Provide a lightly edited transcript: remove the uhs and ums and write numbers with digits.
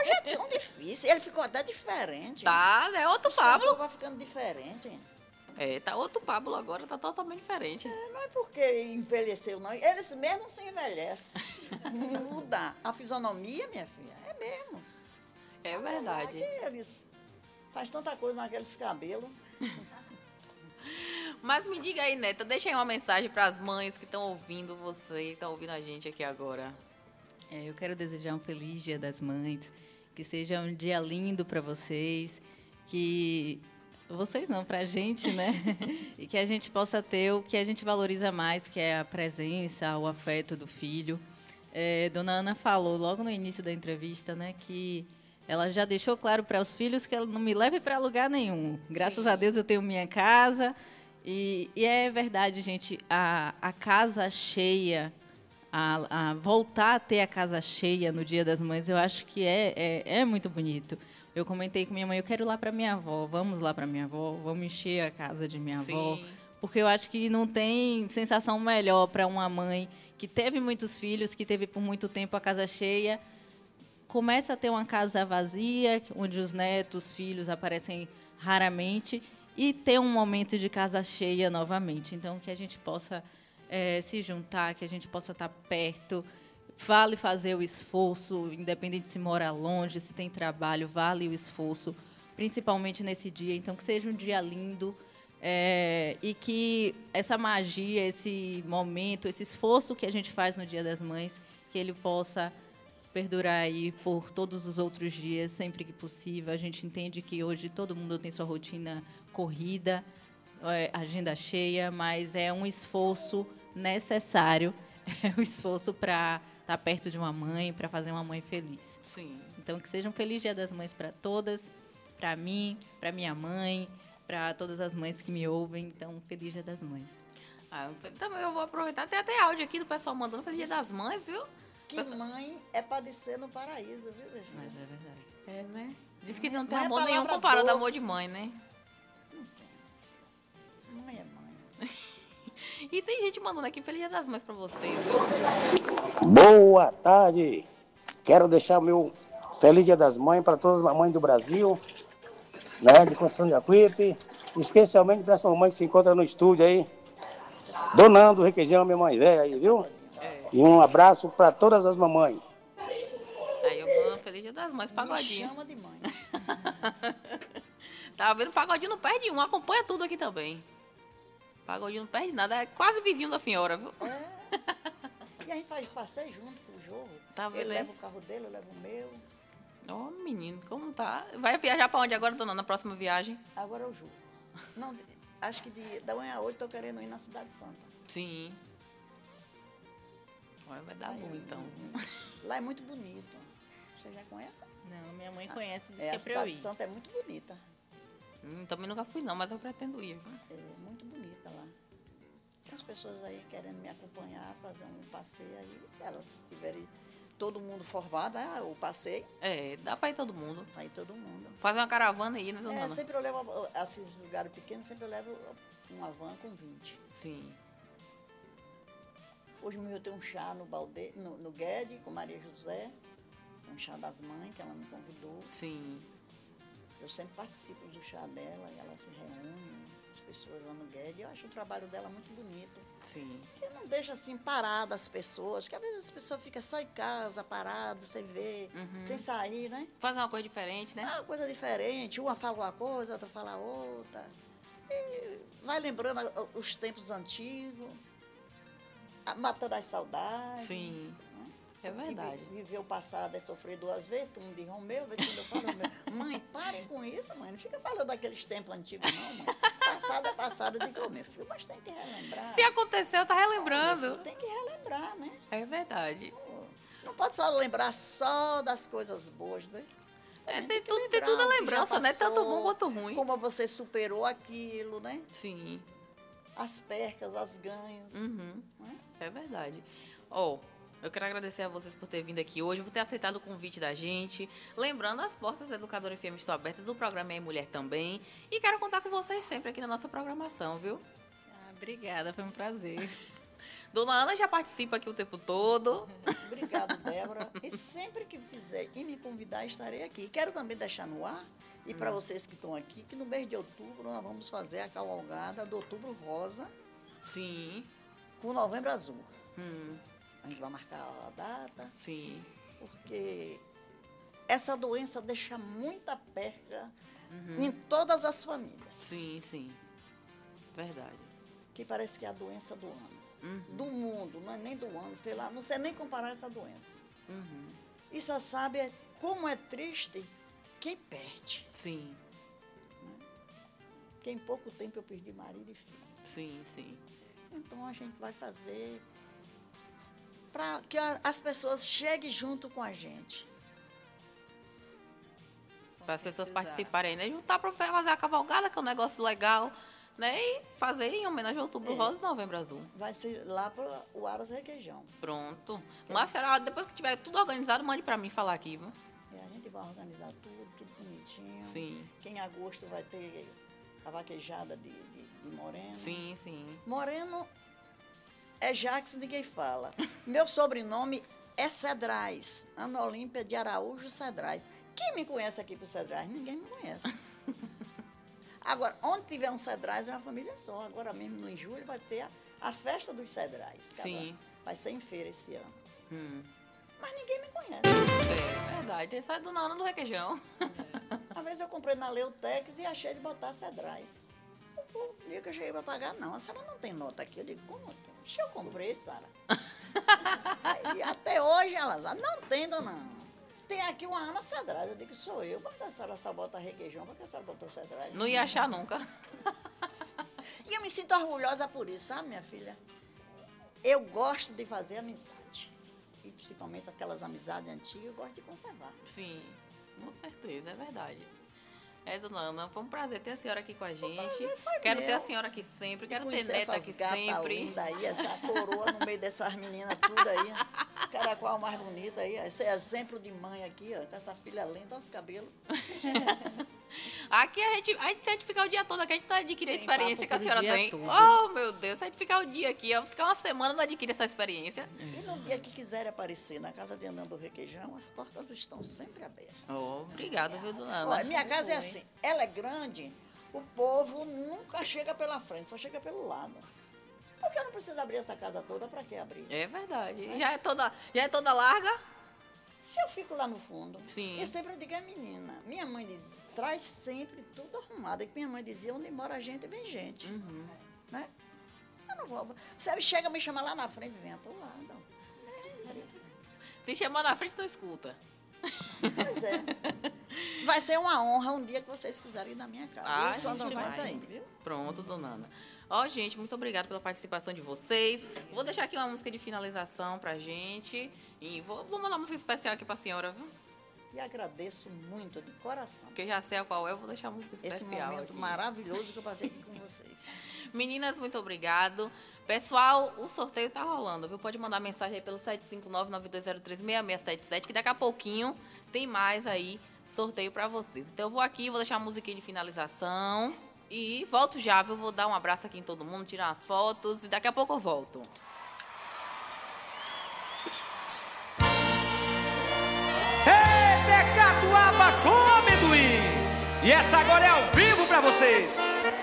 é tão difícil. Ele ficou até diferente. Tá, é outro Pablo. Vai ficando diferente. Tá outro Pablo agora, tá totalmente diferente. Não é porque envelheceu, não. Eles mesmo se envelhecem. Muda a fisionomia, minha filha. É mesmo. É verdade. Eles fazem tanta coisa naqueles cabelos. Mas me diga aí, Neta, deixa aí uma mensagem para as mães que estão ouvindo você, que estão ouvindo a gente aqui agora. Eu quero desejar um feliz Dia das Mães, que seja um dia lindo para vocês, que vocês não, para a gente, né? E que a gente possa ter o que a gente valoriza mais, que é a presença, o afeto do filho. Dona Ana falou logo no início da entrevista, né, que ela já deixou claro para os filhos que ela não me leve para lugar nenhum. Graças a Deus eu tenho minha casa. E é verdade, gente, a casa cheia, a voltar a ter a casa cheia no Dia das Mães, eu acho que é muito bonito. Eu comentei com minha mãe, eu quero ir lá para minha avó, vamos lá para minha avó, vamos encher a casa de minha avó. Porque eu acho que não tem sensação melhor para uma mãe que teve muitos filhos, que teve por muito tempo a casa cheia, começa a ter uma casa vazia, onde os netos, filhos aparecem raramente, e ter um momento de casa cheia novamente. Então, que a gente possa se juntar, que a gente possa estar perto, vale fazer o esforço, independente se mora longe, se tem trabalho, vale o esforço, principalmente nesse dia. Então, que seja um dia lindo, e que essa magia, esse momento, esse esforço que a gente faz no Dia das Mães, que ele possa perdurar aí por todos os outros dias, sempre que possível. A gente entende que hoje todo mundo tem sua rotina corrida, agenda cheia, mas é um esforço necessário, é um esforço para estar perto de uma mãe, para fazer uma mãe feliz. Sim. Então, que seja um feliz Dia das Mães para todas, para mim, para minha mãe, para todas as mães que me ouvem. Então, feliz Dia das Mães. Também eu vou aproveitar, tem até áudio aqui do pessoal mandando feliz Dia das Mães, viu? Que mãe é padecer no paraíso, viu, Virgínia? Mas é verdade. Né? Diz que não tem Mãe é amor nenhum palavra comparado ao doce. amor de mãe, né? Não tem. Mãe é mãe. E tem gente mandando aqui feliz Dia das Mães pra vocês, viu? Boa tarde. Quero deixar meu feliz Dia das Mães para todas as mamães do Brasil, né, de Construção de Jacuípe, especialmente para essa mamãe que se encontra no estúdio aí, donando o requeijão, minha mãe velha aí, viu? E um abraço para todas as mamães. Aí eu vou feliz Dia das Mães, pagodinho. Me chama de mãe. Tá vendo? Pagodinho não perde um, acompanha tudo aqui também. Pagodinho não perde nada, é quase vizinho da senhora, viu? E a gente faz passeio junto pro jogo. Tá vendo? Ele leva o carro dele, eu levo o meu. Ó, menino, como tá? Vai viajar pra onde agora, dona, na próxima viagem? Agora eu julgo. Não, acho que da manhã a 8 tô querendo ir na Cidade Santa. Sim. Vai dar bom, então. Lá é muito bonito. Você já conhece? Não, minha mãe conhece, diz A que é pra eu Cidade ir. Santa é muito bonita. Também nunca fui não, mas eu pretendo ir, viu? É muito bonita lá. Tem as pessoas aí querendo me acompanhar, fazer um passeio aí. Se elas tiverem todo mundo formado, o passeio, Dá pra ir todo mundo. vai todo mundo. Fazer uma caravana aí, né, dona Ana? Sempre eu levo, esses lugares pequenos, sempre eu levo uma van com 20. Sim. Hoje mesmo eu tenho um chá no Guedes, com Maria José, um chá das mães, que ela me convidou. Sim. Eu sempre participo do chá dela, e ela se reúne, as pessoas lá no Guedes. Eu acho o trabalho dela muito bonito. Sim. Que não deixa assim parada as pessoas, que às vezes as pessoas ficam só em casa, parado, sem ver, sem sair, né? Fazer uma coisa diferente, né? Uma coisa diferente, uma fala uma coisa, outra fala outra. E vai lembrando os tempos antigos, matando as saudades. Sim. É verdade. Viver o passado é sofrer duas vezes, como diz Romeu, às vezes quando eu falo, Romeu, mãe, pare com isso, mãe, não fica falando daqueles tempos antigos, não, mãe. Passado é passado, eu digo, meu filho, mas tem que relembrar. Se aconteceu, tá relembrando. Tem que relembrar, né? É verdade. Não pode só lembrar só das coisas boas, né? Tem tudo a lembrança, né? Tanto bom quanto ruim. Como você superou aquilo, né? Sim. As percas, as ganhos. Uhum. Né? É verdade. Eu quero agradecer a vocês por ter vindo aqui hoje, por ter aceitado o convite da gente. Lembrando, as portas da Educadora FM estão abertas, o programa é Mulher também. E quero contar com vocês sempre aqui na nossa programação, viu? Obrigada, foi um prazer. Dona Ana já participa aqui o tempo todo. Obrigada, Débora. E sempre que fizer e me convidar, estarei aqui. Quero também deixar no ar, e para vocês que estão aqui, que no mês de outubro nós vamos fazer a cavalgada do Outubro Rosa Sim. com Novembro Azul. Hum, A gente vai marcar a data, sim. porque essa doença deixa muita perca em todas as famílias. Sim, sim. Verdade. Que parece que é a doença do ano. Uhum. Do mundo, não é nem do ano, sei lá, não sei nem comparar essa doença. Uhum. E só sabe como é triste quem perde. Sim, Porque em pouco tempo eu perdi marido e filho. sim, sim. Então a gente vai fazer para que as pessoas cheguem junto com a gente. Para as pessoas participarem, né? Juntar para fazer a cavalgada, que é um negócio legal, né? E fazer em homenagem ao Outubro Rosa e Novembro Azul. Vai ser lá para o Aras Requeijão. Pronto. Mas será, depois que tiver tudo organizado, mande para mim falar aqui, viu? A gente vai organizar tudo bonitinho. Sim. Que em agosto vai ter a vaquejada de Moreno. Sim, sim. Moreno é Jacques, ninguém fala. Meu sobrenome é Cedrais. Ana Olímpia de Araújo Cedrais. Quem me conhece aqui por Cedrais? Ninguém me conhece. Agora, onde tiver um Cedrais é uma família só. Agora mesmo, em julho, vai ter a festa dos Cedrais. Sim. Vai ser em feira esse ano. Mas ninguém me conhece. É verdade. Essa é Dona Ana do Requeijão. Uma vez eu comprei na Leutex e achei de botar Cedrais. O dia que eu cheguei para pagar, não. A Sara não tem nota aqui. Eu digo, como? Deixa eu comprei, Sara. Aí, até hoje ela não tem, dona Ana. Tem aqui uma Ana Cedrais. Eu digo, sou eu. Mas a Sara só bota requeijão, porque a Sara botou Cedrais. Não ia achar nunca. E eu me sinto orgulhosa por isso, sabe, minha filha? Eu gosto de fazer amizade. E principalmente aquelas amizades antigas, eu gosto de conservar. Sim, com certeza, é verdade. É, Dona Ana, foi um prazer ter a senhora aqui com a gente. Quero ter a senhora aqui sempre, quero ter Conhecer neta essas aqui gatas sempre. lindas aí, essa coroa no meio dessas meninas tudo aí. Caraqual mais bonita aí. Esse é exemplo de mãe aqui, ó. Com essa filha linda, olha os cabelos. Aqui a gente, se a gente ficar o dia todo aqui, a gente não adquire a Tem experiência que papo a senhora pro dia tem. todo. Oh, meu Deus, se a gente ficar o dia aqui, ó, ficar uma semana, não adquire essa experiência. E no dia que quiserem aparecer na casa de Andando Requeijão, as portas estão sempre abertas. Oh, obrigada, viu, Dona Ana? Olha, minha casa é assim, ela é grande, o povo nunca chega pela frente, só chega pelo lado. Por que eu não preciso abrir essa casa toda? Para que abrir? É verdade. Já é toda larga? Se eu fico lá no fundo, Sim. eu sempre digo a menina, minha mãe diz, traz sempre tudo arrumado. E que minha mãe dizia, onde mora a gente, vem gente. Né? Eu não vou. Você chega, me chama lá na frente, venha pro lado. Se chamar na frente, não escuta. Pois é. Vai ser uma honra um dia que vocês quiserem ir na minha casa. Ah, Eu só gente, não vai. vai ainda, viu? Pronto, Dona Ana. Ó, gente, muito obrigada pela participação de vocês. Vou deixar aqui uma música de finalização pra gente. E vou mandar uma música especial aqui pra senhora, viu? E agradeço muito, de coração, Porque eu já sei qual é, eu vou deixar a música esse especial momento aqui. maravilhoso que eu passei aqui com vocês. Meninas, muito obrigado. Pessoal, o sorteio tá rolando, viu? Pode mandar mensagem aí pelo 759-9203-6677, que daqui a pouquinho tem mais aí sorteio pra vocês. Então eu vou aqui, vou deixar a musiquinha de finalização e volto já, viu? Vou dar um abraço aqui em todo mundo, tirar umas fotos e daqui a pouco eu volto. Ei, Catuaba com amendoim! E essa agora é ao vivo pra vocês!